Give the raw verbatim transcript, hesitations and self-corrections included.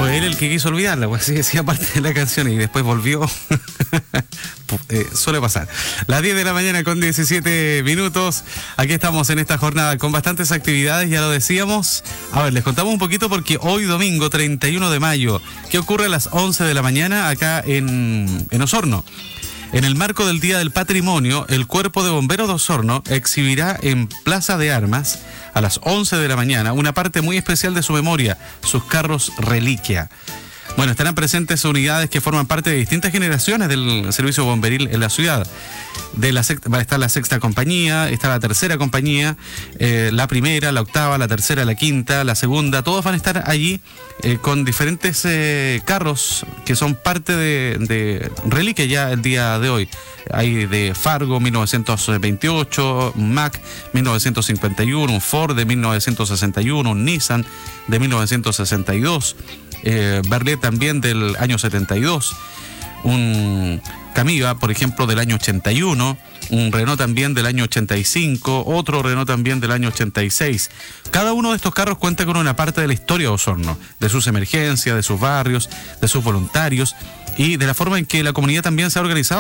Fue él el que quiso olvidarla, pues así decía parte de la canción y después volvió. eh, suele pasar. Las diez de la mañana con diecisiete minutos. Aquí estamos en esta jornada con bastantes actividades, ya lo decíamos. A ver, les contamos un poquito porque hoy domingo treinta y uno de mayo, ¿qué ocurre a las once de la mañana acá en, en Osorno? En el marco del Día del Patrimonio, el Cuerpo de Bomberos de Osorno exhibirá en Plaza de Armas a las once de la mañana una parte muy especial de su memoria, sus carros reliquia. Bueno, estarán presentes unidades que forman parte de distintas generaciones del servicio bomberil en la ciudad. De la sexta, va a estar la sexta compañía, está la tercera compañía, eh, la primera, la octava, la tercera, la quinta, la segunda. Todos van a estar allí eh, con diferentes eh, carros que son parte de, de reliquia ya el día de hoy. Hay de Fargo mil novecientos veintiocho, un Mack mil novecientos cincuenta y uno, un Ford de mil novecientos sesenta y uno, un Nissan de mil novecientos sesenta y dos. Eh, Berlet también del año setenta y dos, un Camiva, por ejemplo, del año ochenta y uno, un Renault también del año ochenta y cinco, otro Renault también del año ochenta y seis. Cada uno de estos carros cuenta con una parte de la historia de Osorno, de sus emergencias, de sus barrios, de sus voluntarios y de la forma en que la comunidad también se ha organizado